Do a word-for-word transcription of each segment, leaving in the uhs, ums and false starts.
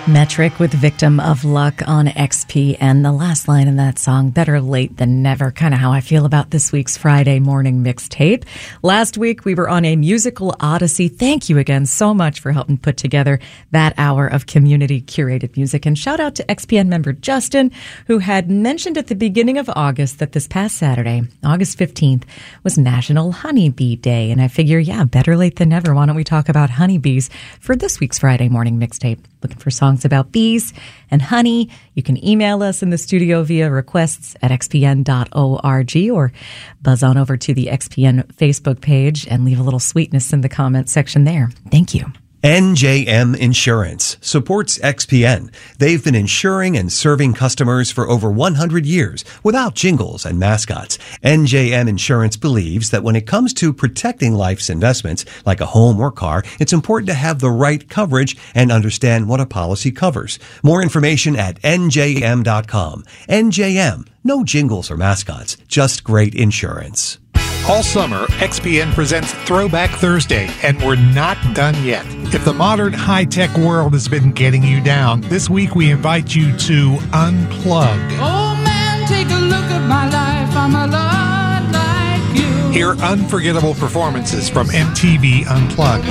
Metric with Victim of Luck on X P N. The last line in that song, better late than never. Kind of how I feel about this week's Friday morning mixtape. Last week, we were on a musical odyssey. Thank you again so much for helping put together that hour of community curated music. And shout out to X P N member Justin, who had mentioned at the beginning of August that this past Saturday, August fifteenth, was National Honeybee Day. And I figure, yeah, better late than never. Why don't we talk about honeybees for this week's Friday morning mixtape? Looking for songs about bees and honey, you can email us in the studio via requests at x p n dot org or buzz on over to the X P N Facebook page and leave a little sweetness in the comment section there. Thank you. N J M Insurance supports X P N. They've been insuring and serving customers for over one hundred years without jingles and mascots. N J M Insurance believes that when it comes to protecting life's investments, like a home or car, it's important to have the right coverage and understand what a policy covers. More information at N J M dot com. N J M, no jingles or mascots, just great insurance. All summer, X P N presents Throwback Thursday, and we're not done yet. If the modern high-tech world has been getting you down, this week we invite you to unplug. Oh man, take a look at my life, I'm a lot like you. Hear unforgettable performances from M T V Unplugged,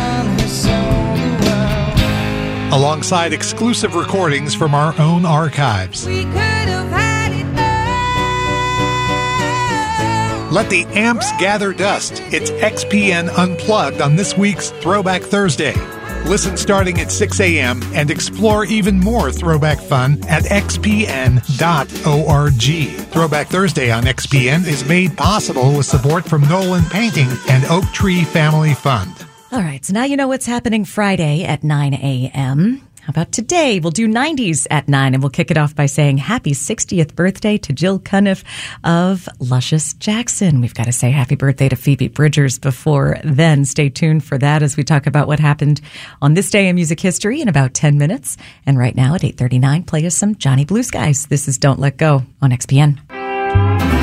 alongside exclusive recordings from our own archives. We could have had it all. Let the amps gather dust. It's X P N Unplugged on this week's Throwback Thursday. Listen starting at six a.m. and explore even more throwback fun at x p n dot org. Throwback Thursday on X P N is made possible with support from Nolan Painting and Oak Tree Family Fund. All right, so now you know what's happening Friday at nine a.m. How about today? We'll do nineties at nine, and we'll kick it off by saying happy sixtieth birthday to Jill Cuniff of Luscious Jackson. We've got to say happy birthday to Phoebe Bridgers before then. Stay tuned for that as we talk about what happened on this day in music history in about ten minutes. And right now at eight thirty-nine, play us some Johnny Blue Skies. This is Don't Let Go on X P N.